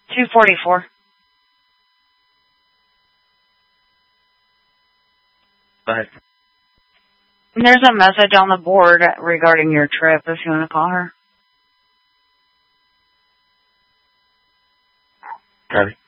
244. Go ahead. There's a message on the board regarding your trip if you want to call her. Got it.